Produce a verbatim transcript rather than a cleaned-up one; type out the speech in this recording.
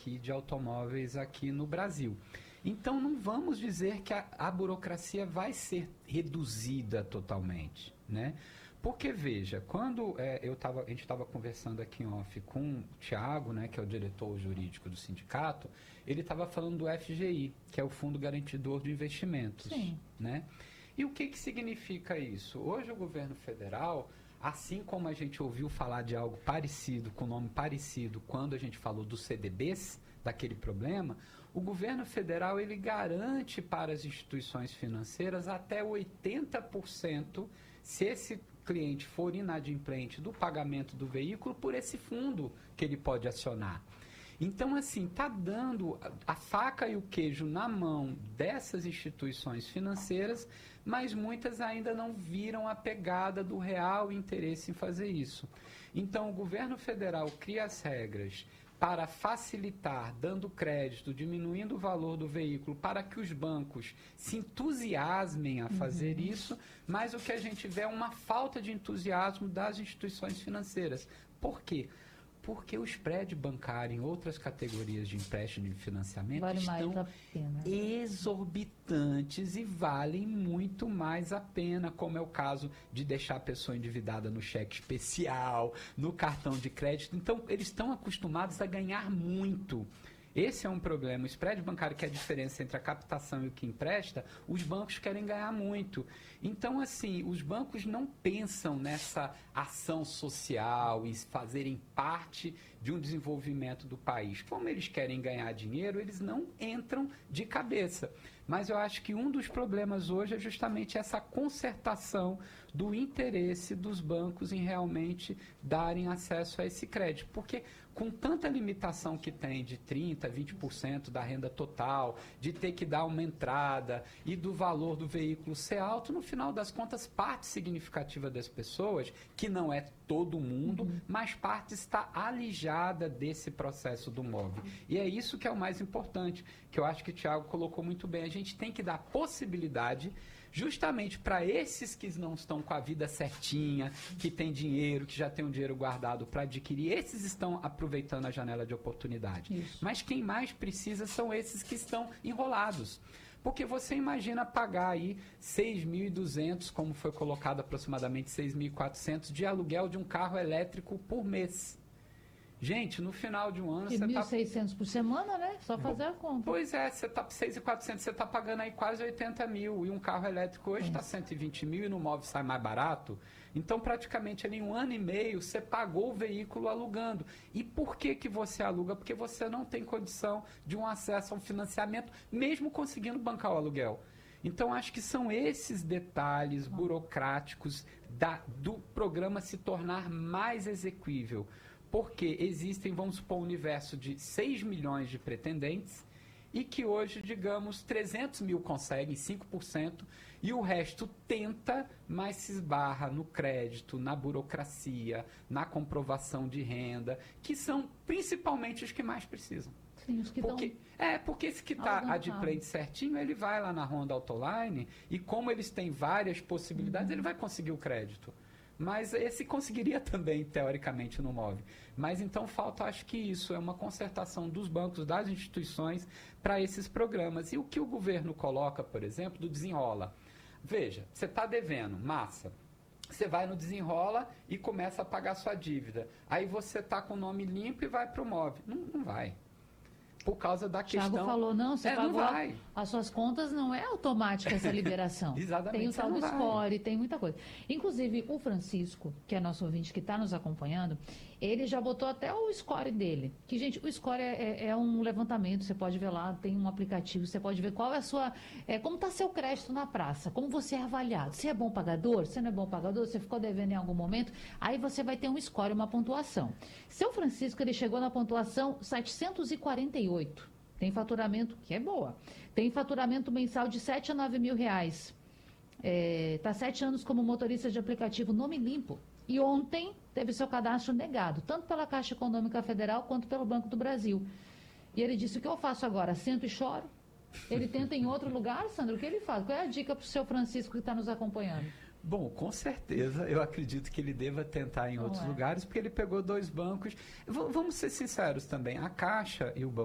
aqui de automóveis aqui no Brasil. Então, não vamos dizer que a, a burocracia vai ser reduzida totalmente, né? Porque, veja, quando é, eu tava, a gente estava conversando aqui em off com o Tiago, né, que é o diretor jurídico do sindicato, ele estava falando do F G I, que é o Fundo Garantidor de Investimentos. Sim. Né? E o que, que significa isso? Hoje o governo federal, assim como a gente ouviu falar de algo parecido, com nome parecido, quando a gente falou dos C D Bs, daquele problema, o governo federal ele garante para as instituições financeiras até oitenta por cento se esse cliente for inadimplente do pagamento do veículo por esse fundo que ele pode acionar. Então, assim, está dando a faca e o queijo na mão dessas instituições financeiras, mas muitas ainda não viram a pegada do real interesse em fazer isso. Então, o governo federal cria as regras para facilitar, dando crédito, diminuindo o valor do veículo, para que os bancos se entusiasmem a fazer uhum. isso, mas o que a gente vê é uma falta de entusiasmo das instituições financeiras. Por quê? Porque o spread bancário em outras categorias de empréstimo e financiamento vale estão exorbitantes e valem muito mais a pena, como é o caso de deixar a pessoa endividada no cheque especial, no cartão de crédito. Então, eles estão acostumados a ganhar muito. Esse é um problema. O spread bancário, que é a diferença entre a captação e o que empresta, os bancos querem ganhar muito. Então, assim, os bancos não pensam nessa ação social e fazerem parte de um desenvolvimento do país. Como eles querem ganhar dinheiro, eles não entram de cabeça. Mas eu acho que um dos problemas hoje é justamente essa concertação do interesse dos bancos em realmente darem acesso a esse crédito. Porque com tanta limitação que tem de trinta por cento, vinte por cento da renda total, de ter que dar uma entrada e do valor do veículo ser alto, no final das contas, parte significativa das pessoas, que não é todo mundo, uhum. mas parte está alijada desse processo do móvel. E é isso que é o mais importante, que eu acho que o Tiago colocou muito bem. A gente tem que dar possibilidade justamente para esses que não estão com a vida certinha, que tem dinheiro, que já tem um dinheiro guardado para adquirir, esses estão aproveitando a janela de oportunidade. Isso. Mas quem mais precisa são esses que estão enrolados. Porque você imagina pagar aí seis mil e duzentos, como foi colocado aproximadamente seis mil e quatrocentos de aluguel de um carro elétrico por mês. Gente, no final de um ano... E mil e seiscentos tá... por semana, né? Só fazer a conta. Pois é, você está seis mil e quatrocentos, você está pagando aí quase oitenta mil. E um carro elétrico hoje está cento e vinte mil e no móvel sai mais barato. Então, praticamente, ali em um ano e meio, você pagou o veículo alugando. E por que que você aluga? Porque você não tem condição de um acesso a um financiamento, mesmo conseguindo bancar o aluguel. Então, acho que são esses detalhes burocráticos da, do programa se tornar mais exequível. Porque existem, vamos supor, um universo de seis milhões de pretendentes e que hoje, digamos, trezentos mil conseguem, cinco por cento, e o resto tenta, mas se esbarra no crédito, na burocracia, na comprovação de renda, que são principalmente os que mais precisam. Sim, os que porque, dão... É, porque esse que está adimplente certinho, ele vai lá na Honda Autoline e como eles têm várias possibilidades, uhum. ele vai conseguir o crédito. Mas esse conseguiria também, teoricamente, no móvel. Mas então falta, acho que isso, é uma concertação dos bancos, das instituições, para esses programas. E o que o governo coloca, por exemplo, do Desenrola. Veja, você está devendo, massa. Você vai no Desenrola e começa a pagar sua dívida. Aí você está com o nome limpo e vai para o móvel. Não, não vai. Por causa da questão... O Thiago falou, não, você é, pagou não vai. as suas contas, não é automática essa liberação. Exatamente. Tem o tal do score, tem muita coisa. Inclusive, o Francisco, que é nosso ouvinte, que está nos acompanhando, ele já botou até o score dele. Que, gente, o score é, é, é um levantamento, você pode ver lá, tem um aplicativo, você pode ver qual é a sua... É, como está seu crédito na praça, como você é avaliado. Se é bom pagador, se não é bom pagador, você ficou devendo em algum momento, aí você vai ter um score, uma pontuação. Seu Francisco, ele chegou na pontuação setecentos e quarenta e oito. Tem faturamento, que é boa. Tem faturamento mensal de sete a nove mil reais. Está é, sete anos como motorista de aplicativo nome limpo. E ontem teve seu cadastro negado, tanto pela Caixa Econômica Federal quanto pelo Banco do Brasil. E ele disse, o que eu faço agora? Sento e choro? Ele tenta em outro lugar, Sandro? O que ele faz? Qual é a dica para o seu Francisco que está nos acompanhando? Bom, com certeza, eu acredito que ele deva tentar em outros é. lugares, porque ele pegou dois bancos. V- vamos ser sinceros também, a Caixa e o Banco